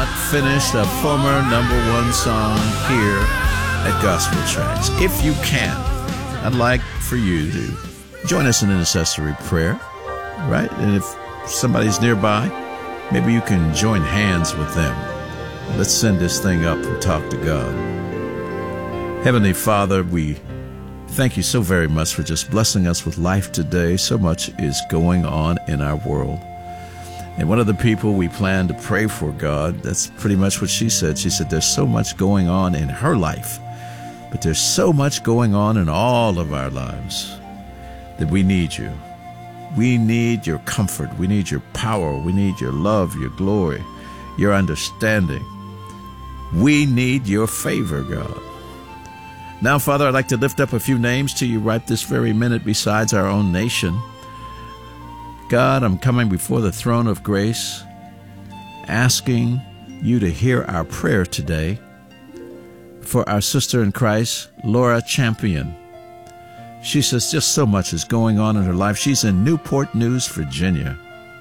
not finished a former #1 song here at Gospel Tracks. If you can, I'd like for you to join us in intercessory prayer, right? And if somebody's nearby, maybe you can join hands with them. Let's send this thing up and talk to God. Heavenly Father, we thank you so very much for just blessing us with life today. So much is going on in our world. And one of the people we plan to pray for, God, that's pretty much what she said. She said there's so much going on in her life, but there's so much going on in all of our lives that we need you. We need your comfort. We need your power. We need your love, your glory, your understanding. We need your favor, God. Now, Father, I'd like to lift up a few names to you right this very minute besides our own nation. God, I'm coming before the throne of grace, asking you to hear our prayer today for our sister in Christ, Laura Champion. She says just so much is going on in her life. She's in Newport News, Virginia.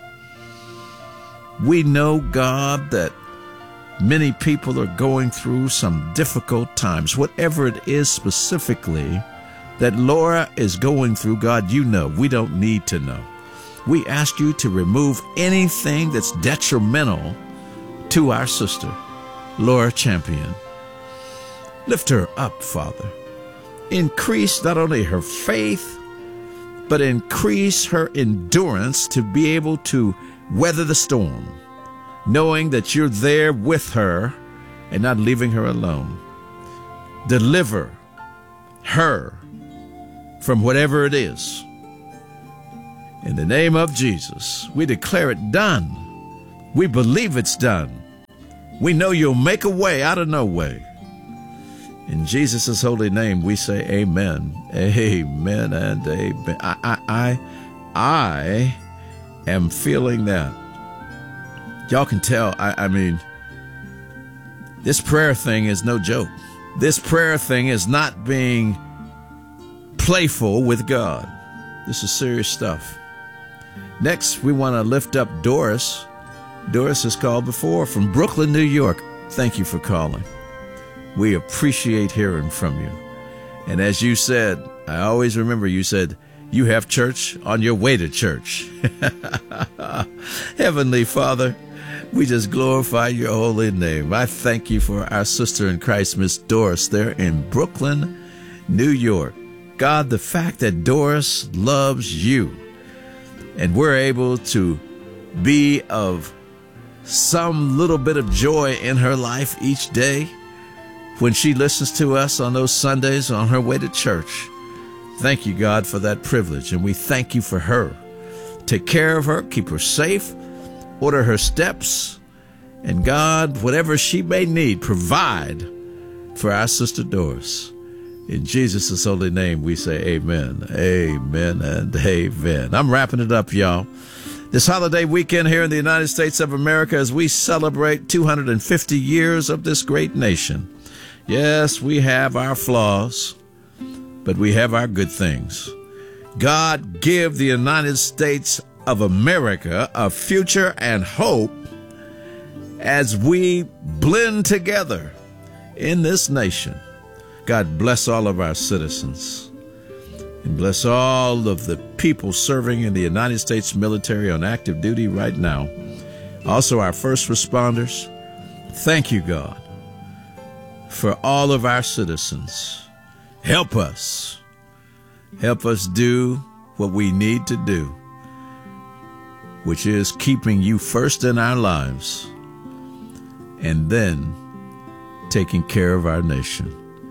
We know, God, that many people are going through some difficult times. Whatever it is specifically that Laura is going through, God, you know. We don't need to know. We ask you to remove anything that's detrimental to our sister, Laura Champion. Lift her up, Father. Increase not only her faith, but increase her endurance to be able to weather the storm, knowing that you're there with her and not leaving her alone. Deliver her from whatever it is. In the name of Jesus, we declare it done. We believe it's done. We know you'll make a way out of no way. In Jesus' holy name, we say amen, amen, and amen. I am feeling that. Y'all can tell, I mean, this prayer thing is no joke. This prayer thing is not being playful with God. This is serious stuff. Next, we want to lift up Doris. Doris has called before from Brooklyn, New York. Thank you for calling. We appreciate hearing from you. And as you said, I always remember you said, you have church on your way to church. Heavenly Father, we just glorify your holy name. I thank you for our sister in Christ, Miss Doris, there in Brooklyn, New York. God, the fact that Doris loves you and we're able to be of some little bit of joy in her life each day when she listens to us on those Sundays on her way to church. Thank you, God, for that privilege, and we thank you for her. Take care of her, keep her safe, order her steps, and God, whatever she may need, provide for our sister Doris. In Jesus' holy name, we say amen, amen, and amen. I'm wrapping it up, y'all. This holiday weekend here in the United States of America as we celebrate 250 years of this great nation. Yes, we have our flaws, but we have our good things. God, give the United States of America a future and hope as we blend together in this nation. God, bless all of our citizens and bless all of the people serving in the United States military on active duty right now. Also, our first responders. Thank you, God, for all of our citizens. Help us. Help us do what we need to do, which is keeping you first in our lives and then taking care of our nation.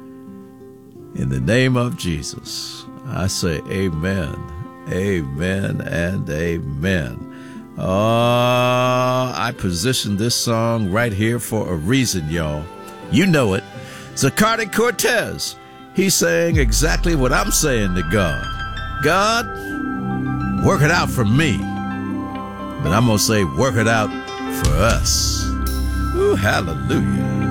In the name of Jesus, I say amen, amen, and amen. Oh, I positioned this song right here for a reason, y'all. You know it. Zacardi Cortez. He's saying exactly what I'm saying to God. God, work it out for me. But I'm going to say, work it out for us. Ooh, hallelujah.